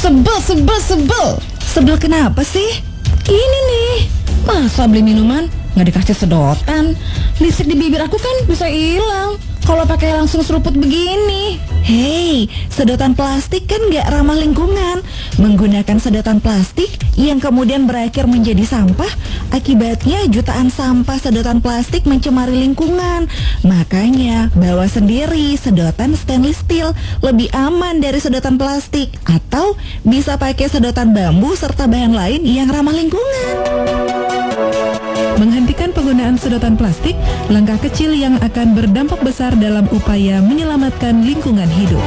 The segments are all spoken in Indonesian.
Sebel, sebel, sebel. Sebel kenapa sih? Ini nih, masa beli minuman nggak dikasih sedotan? Listrik di bibir aku kan bisa hilang kalau pakai langsung seruput begini. Hei, sedotan plastik kan gak ramah lingkungan. Menggunakan sedotan plastik yang kemudian berakhir menjadi sampah, akibatnya jutaan sampah sedotan plastik mencemari lingkungan. Makanya, bawa sendiri sedotan stainless steel, lebih aman dari sedotan plastik. Atau bisa pakai sedotan bambu serta bahan lain yang ramah lingkungan. Menghentikan penggunaan sedotan plastik, langkah kecil yang akan berdampak besar dalam upaya menyelamatkan lingkungan hidup.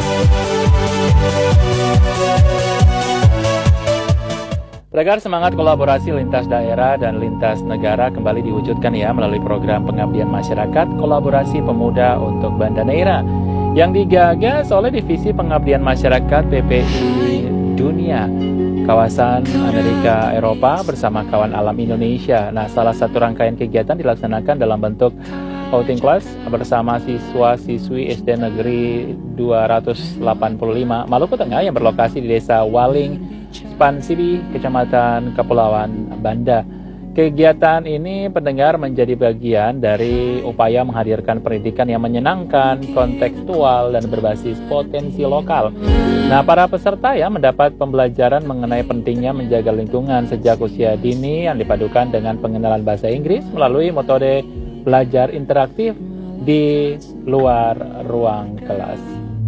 Agar semangat kolaborasi lintas daerah dan lintas negara kembali diwujudkan ya melalui program pengabdian masyarakat kolaborasi pemuda untuk Banda Neira yang digagas oleh Divisi Pengabdian Masyarakat PPI Dunia kawasan Amerika Eropa bersama kawan alam Indonesia. Nah, salah satu rangkaian kegiatan dilaksanakan dalam bentuk outing class bersama siswa-siswi SD Negeri 285 Maluku Tengah yang berlokasi di Desa Waling, Spansidi, Kecamatan Kepulauan Banda. Kegiatan ini pendengar menjadi bagian dari upaya menghadirkan pendidikan yang menyenangkan, kontekstual, dan berbasis potensi lokal. Nah, para peserta ya mendapat pembelajaran mengenai pentingnya menjaga lingkungan sejak usia dini yang dipadukan dengan pengenalan bahasa Inggris melalui metode belajar interaktif di luar ruang kelas.